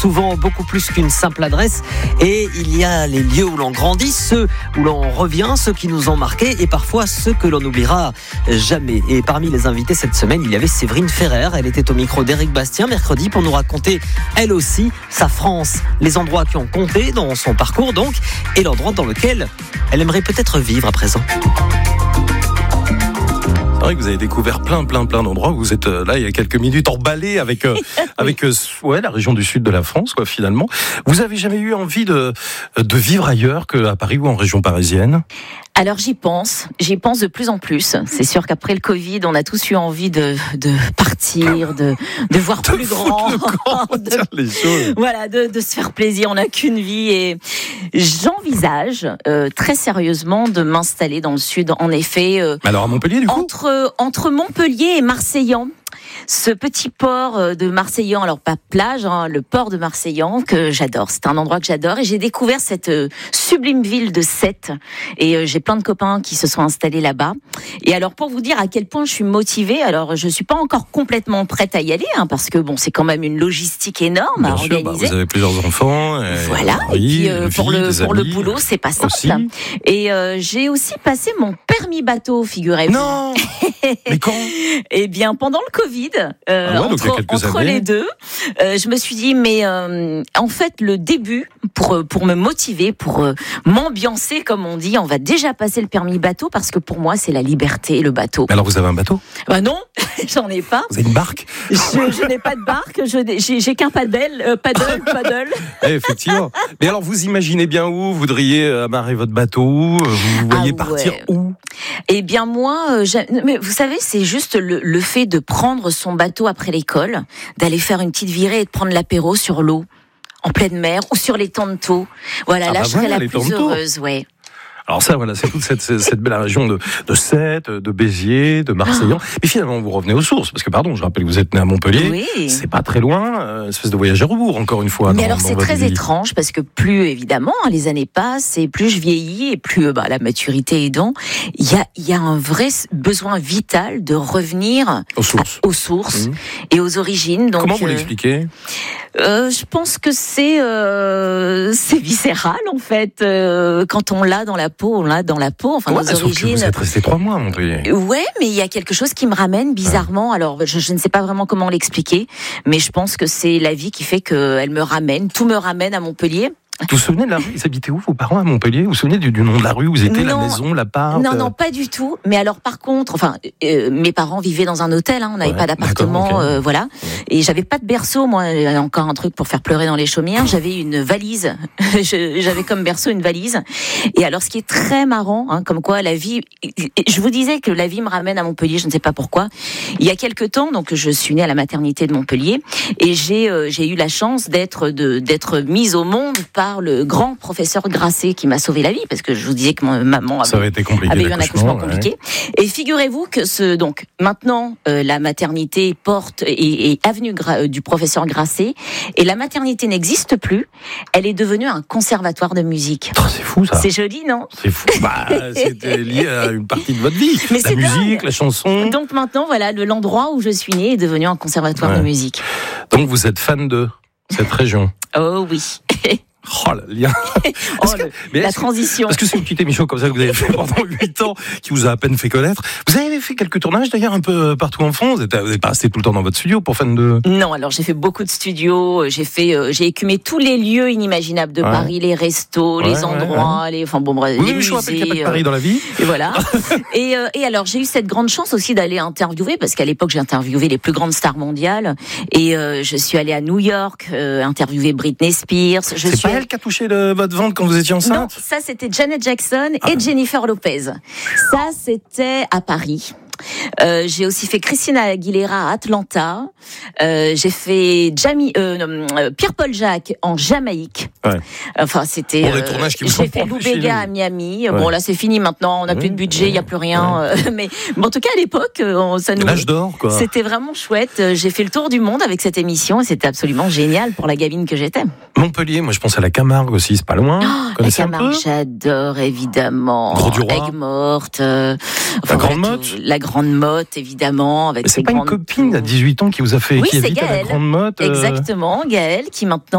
souvent beaucoup plus qu'une simple adresse. Et il y a les lieux où l'on grandit, ceux où l'on revient, ceux qui nous ont marqués et parfois ceux que l'on n'oubliera jamais. Et parmi les invités cette semaine, il y avait Séverine Ferrer. Elle était au micro d'Éric Bastien mercredi pour nous raconter, elle aussi, sa France, les endroits qui ont compté dans son parcours donc, et l'endroit dans lequel elle aimerait peut-être vivre à présent. C'est vrai que vous avez découvert plein d'endroits. Vous êtes là il y a quelques minutes emballé avec la région du sud de la France, quoi, finalement. Vous avez jamais eu envie de vivre ailleurs qu'à Paris ou en région parisienne ? Alors j'y pense de plus en plus. C'est sûr qu'après le Covid, on a tous eu envie de partir, de voir plus grand, de se faire plaisir. On n'a qu'une vie et j'envisage très sérieusement de m'installer dans le sud. En effet, alors à Montpellier, du coup, entre Montpellier et Marseillan. Ce petit port de Marseillan, alors pas plage, le port de Marseillan que j'adore. C'est un endroit que j'adore et j'ai découvert cette sublime ville de Sète et j'ai plein de copains qui se sont installés là-bas. Et alors pour vous dire à quel point je suis motivée, alors je suis pas encore complètement prête à y aller parce que bon, c'est quand même une logistique énorme à organiser. Vous avez plusieurs enfants. Voilà. Et puis pour le boulot, c'est pas simple. Aussi. Et j'ai aussi passé mon permis bateau, figurez-vous. Non. Mais quand ? Eh bien pendant le Covid. Entre les deux, je me suis dit mais en fait le début pour me motiver, pour m'ambiancer comme on dit, on va déjà passer le permis bateau parce que pour moi c'est la liberté le bateau. Mais alors vous avez un bateau ? Non, j'en ai pas. Vous avez une barque ? Je n'ai pas de barque, j'ai qu'un paddle. Effectivement. Mais alors vous imaginez bien où vous voudriez amarrer votre bateau ? Vous voyez partir où ? Eh bien moi, mais vous savez, c'est juste le fait de prendre son bateau après l'école, d'aller faire une petite virée et de prendre l'apéro sur l'eau, en pleine mer ou sur les Tantos. Voilà, je serais la plus heureuse, ouais. Alors ça, voilà, c'est toute cette belle région de Sète, de Béziers, de Marseillan. Mais finalement, vous revenez aux sources, parce que pardon, je rappelle que vous êtes né à Montpellier. Oui. C'est pas très loin, espèce de voyage à rebours, encore une fois. Mais alors c'est très étrange, parce que plus évidemment les années passent, et plus je vieillis, et plus la maturité aidant, il y a un vrai besoin vital de revenir aux sources et aux origines. Donc, comment vous l'expliquez ? Je pense que c'est viscéral en fait. Quand on l'a dans la peau, on l'a dans la peau. Enfin, nos origines. Vous êtes resté 3 mois à Montpellier. Ouais, mais il y a quelque chose qui me ramène bizarrement. Alors, je ne sais pas vraiment comment l'expliquer, mais je pense que c'est la vie qui fait qu'elle me ramène. Tout me ramène à Montpellier. Vous vous souvenez de la rue ? Ils habitaient où vos parents à Montpellier ? Vous vous souvenez du nom de la rue où vous étiez, la maison, l'appart ? Non, pas du tout. Mais alors par contre, mes parents vivaient dans un hôtel, on n'avait pas d'appartement, voilà. Et j'avais pas de berceau, moi, encore un truc pour faire pleurer dans les chaumières, j'avais une valise. J'avais comme berceau une valise. Et alors ce qui est très marrant, comme quoi la vie, je vous disais que la vie me ramène à Montpellier, je ne sais pas pourquoi. Il y a quelque temps, donc je suis née à la maternité de Montpellier et j'ai eu la chance d'être mise au monde par le grand professeur Grasset qui m'a sauvé la vie parce que je vous disais que ma maman avait eu un accouchement compliqué. Ouais. Et figurez-vous que donc maintenant la maternité porte et avenue du professeur Grasset et la maternité n'existe plus. Elle est devenue un conservatoire de musique. Oh, c'est fou ça. C'est joli, non ? C'est fou. C'était lié à une partie de votre vie. Mais la musique, dingue. La chanson. Donc maintenant voilà, l'endroit où je suis née est devenu un conservatoire de musique. Donc vous êtes fan de cette région ? Oh oui. Oh, le lien. La transition. Parce que c'est une petite émission comme ça que vous avez fait pendant 8 ans, qui vous a à peine fait connaître. Vous avez fait quelques tournages d'ailleurs un peu partout en France. Vous n'êtes pas resté tout le temps dans votre studio pour fan de... Non, alors j'ai fait beaucoup de studios. J'ai écumé tous les lieux inimaginables de Paris, les restos, les endroits, les musées. Je rappelle qu'il n'y a pas de Paris dans la vie. Et voilà. et alors j'ai eu cette grande chance aussi d'aller interviewer, parce qu'à l'époque j'ai interviewé les plus grandes stars mondiales. Et je suis allée à New York interviewer Britney Spears. C'est pas elle qui a touché votre ventre quand vous étiez enceinte ? Non, ça c'était Janet Jackson et Jennifer Lopez. Ça c'était à Paris. J'ai aussi fait Christina Aguilera à Atlanta. J'ai fait Pierre-Paul Jacques en Jamaïque. Ouais. Enfin, c'était. Bon, les tournages qui j'ai fait Lou Béga à Miami. Bon, là, c'est fini maintenant. On n'a plus de budget, il n'y a plus rien. Mais en tout cas, à l'époque, ça nous. L'âge d'or, quoi. C'était vraiment chouette. J'ai fait le tour du monde avec cette émission et c'était absolument génial pour la gamine que j'étais. Montpellier, moi, je pense à la Camargue aussi, c'est pas loin. La Camargue, j'adore évidemment. Grosduroy. Aigues-Mortes. La Grande Motte. La Grande Motte, évidemment. Avec mais c'est pas une copine à 18 ans qui vous a fait oui, qui c'est habite à la Gaëlle. Grande Motte. Exactement, Gaëlle, qui maintenant